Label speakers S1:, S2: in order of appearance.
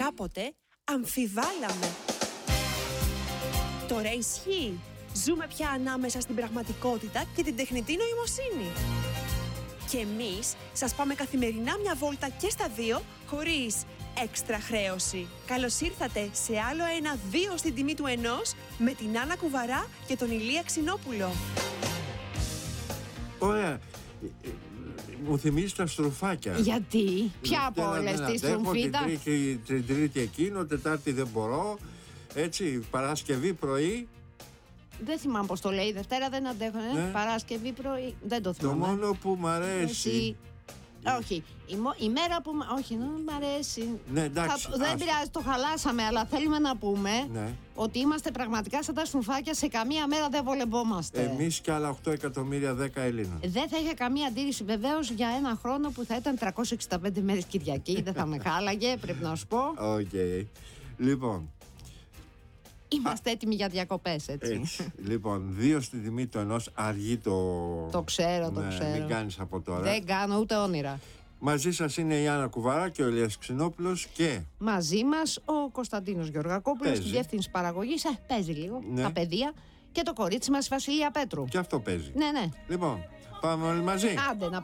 S1: κάποτε αμφιβάλαμε. Τώρα ισχύει. Ζούμε πια ανάμεσα στην πραγματικότητα και την τεχνητή νοημοσύνη. Και εμείς σας πάμε καθημερινά μια βόλτα και στα δύο, χωρίς έξτρα χρέωση. Καλώς ήρθατε σε άλλο ένα 2 στην τιμή του 1 με την Άννα Κουβαρά και τον Ηλία Ξινόπουλο.
S2: Ωραία. Μου θυμίζει τα στροφάκια.
S3: Γιατί? Ποια από όλες τις στροφίδα?
S2: Την Τρίτη εκείνο, Τετάρτη δεν μπορώ. Έτσι, Παρασκευή πρωί.
S3: Δεν θυμάμαι πώς το λέει. Δευτέρα δεν αντέχω.
S2: Ναι.
S3: Παρασκευή πρωί. Δεν το θυμάμαι.
S2: Το μόνο που μ' αρέσει.
S3: Όχι. Η μέρα που. Όχι, δεν μ' αρέσει.
S2: Ναι, εντάξει,
S3: δεν πειράζει, το χαλάσαμε, αλλά θέλουμε να πούμε ότι είμαστε πραγματικά σαν τα σνουφάκια. Σε καμία μέρα δεν βολευόμαστε.
S2: Εμείς και άλλα 8 εκατομμύρια 10 Ελλήνων.
S3: Δεν θα είχα καμία αντίρρηση βεβαίως για ένα χρόνο που θα ήταν 365 μέρες Κυριακή. Δεν θα με χάλαγε, πρέπει να σου πω.
S2: Οκ. Λοιπόν.
S3: Είμαστε έτοιμοι για διακοπές, έτσι.
S2: Λοιπόν, 2 στην τιμή του 1, αργεί το.
S3: Το ξέρω, το ξέρω.
S2: Μην κάνεις από τώρα.
S3: Δεν κάνω ούτε όνειρα.
S2: Μαζί σας είναι η Άννα Κουβαρά και ο Ηλίας Ξινόπουλος και.
S3: Μαζί μας ο Κωνσταντίνος Γεωργακόπουλος στη διεύθυνση παραγωγής. Παίζει λίγο. Τα παιδεία. Και το κορίτσι μας η Βασιλεία Πέτρου.
S2: Και αυτό παίζει.
S3: Ναι.
S2: Λοιπόν, πάμε όλοι μαζί.
S3: Άντε να